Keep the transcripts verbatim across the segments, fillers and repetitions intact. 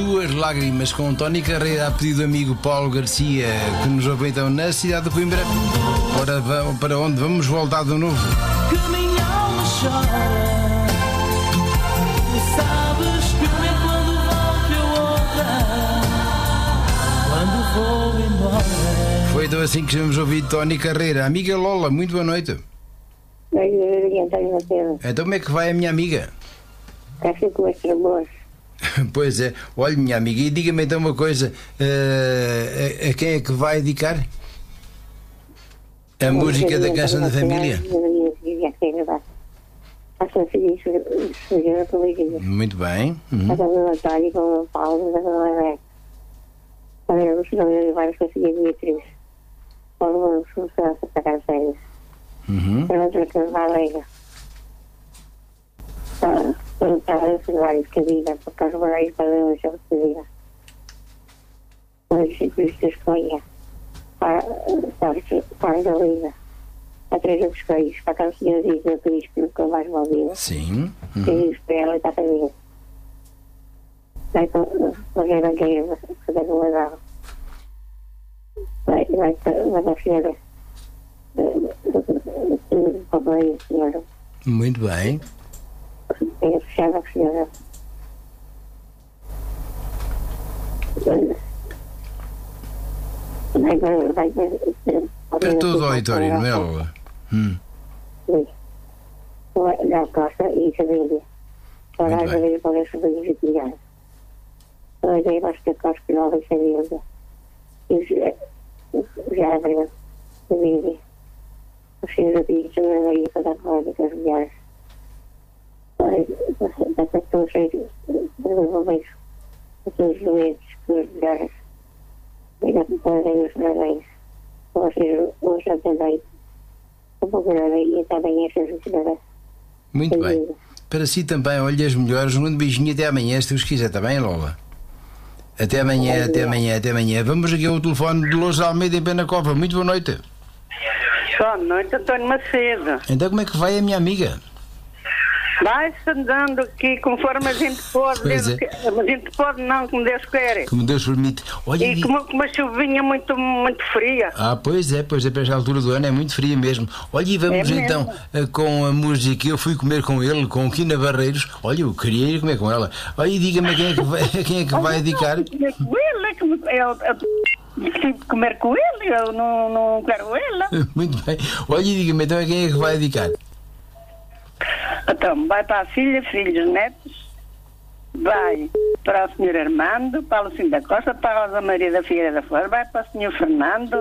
Tuas Lágrimas com Tony Carreira, a pedido do amigo Paulo Garcia, que nos ouve então na cidade de Coimbra. Ora, para onde vamos voltar de novo? Que minha alma chora. Sabes que nem quando volto eu outra, quando vou embora. Foi então assim que vamos ouvir Tony Carreira. Amiga Lola, muito boa noite. Então como é que vai a minha amiga? Está sempre com as tremores. Pois é, olha, minha amiga, e diga-me então uma coisa, uh, a, a quem é que vai dedicar a Eu música da queria Canção da fazer uma Família? A sua filha surgiu a poesia. Muito bem. A Uhum. dona Antônio com o Paulo da dona Rebeca. A ver, os nomes vários conseguir Beatriz. Paulo Sousa para Carceiras. Uhum. Para outra que vai leiga. Para os vários que diga, porque os vários para os outros que diga. Os ciclos de escolha. Para para a Liga. A três outros coisas. Para aquela senhora diz que eu queria que eu mais malvida. Sim. Que Uhum. isso para ela está a ver. Vai com a guerra guerra, que deve levar. Vai, vai, vai com a senhora. Para a senhora. Muito bem. É fechada a senhora. Vai, vai, vai. Para todo o auditório, não é, Lola? Hum. Da Costa e família. Para Muito as bem. vezes para os sobrinhos e crianças. Hoje aí vais ter Costa que nova e família. E já abriu família. Os filhos da Pia também aí para dar roda com as mulheres. Até que estão cheios de desenvolvimentos. Aqueles doentes com as mulheres. Venha para ver os parabéns. Vocês hoje também. Um pouco nada e também estas senhoras. Muito bem. Para si também, olha, as melhores. Um grande beijinho até amanhã, se Deus quiser, está bem, Lola? Até amanhã, até amanhã, até amanhã. Vamos aqui ao telefone de Lourdes Almeida em Penacova. Muito boa noite. Boa noite, António Macedo. Então como é que vai a minha amiga? Vai-se andando aqui conforme a gente pode. Pois Deus é. que- A gente pode não, como Deus quer. Como Deus permite. Olha, E e- com uma, com uma chuvinha muito, muito fria. Ah, pois é, pois é, para esta altura do ano é muito fria mesmo. Olha, e vamos É mesmo. então eh, com a música. Eu fui comer com ele, com o Quina Barreiros. Olha, eu queria ir comer com ela. Olha, e diga-me a quem é que vai, a quem é que vai dedicar. Comer com ele, é que eu, eu tive de comer com ele, eu não, não quero ele. Muito bem. Olha, e diga-me então a quem é que vai dedicar. Então, vai para a filha, filhos, netos, vai para o senhor Armando, para o Lucinho da Costa, para a Rosa Maria da Figueira da Flor, vai para o senhor Fernando,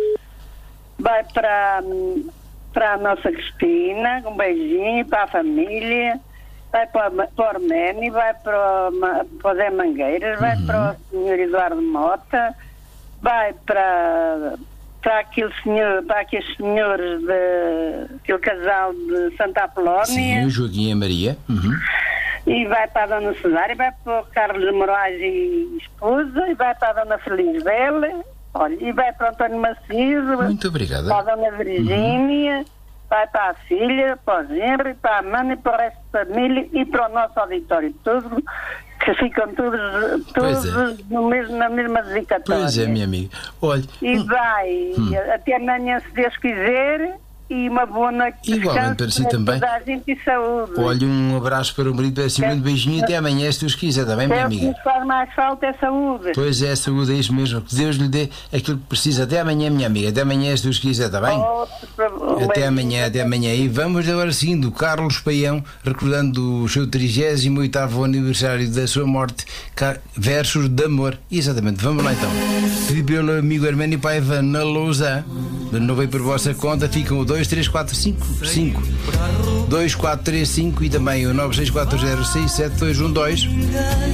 vai para, para a nossa Cristina, um beijinho, para a família, vai para, o- para o Arménio, vai para o, Ma- para o Zé Mangueiras, vai para o senhor Eduardo Mota, vai para... para aquele senhor, para aqueles senhores de aquele casal de Santa Apolónia. Sim, o Joaquim e a Maria. Uhum. E vai para a Dona Cesária, vai para o Carlos Moraes e esposa, e vai para a Dona Feliz Bela, olha, e vai para o António Macizo, Muito obrigada. para a Dona Virgínia, vai para a filha, para o Henry, para a Mana e para o resto da família e para o nosso auditório todo, que ficam todos, Pois todos é. no mesmo, na mesma dedicatória. Pois é, minha amiga. Olha, E hum, vai até amanhã, se Deus quiser, e uma boa noite de Igualmente descanso para si para também. toda a gente e saúde. olha, um abraço para o marido, para si, um grande beijinho e até amanhã, se Deus quiser, está bem, minha É o que amiga? nos faz mais falta é saúde. Pois é, saúde, é isso mesmo. Que Deus lhe dê aquilo que precisa. Até amanhã, minha amiga. Até amanhã, se Deus quiser, está bem? Outro para- Até amanhã, até amanhã. E vamos agora sim do Carlos Paião, recordando o seu trigésimo oitavo aniversário da sua morte, Ca- versos de amor. Exatamente, vamos lá então. Pedi pelo amigo Arménio Paiva na Lousa. Não veio por vossa conta, ficam o dois três quatro cinco cinco dois quatro três cinco e também o nove seis quatro zero seis sete dois um dois.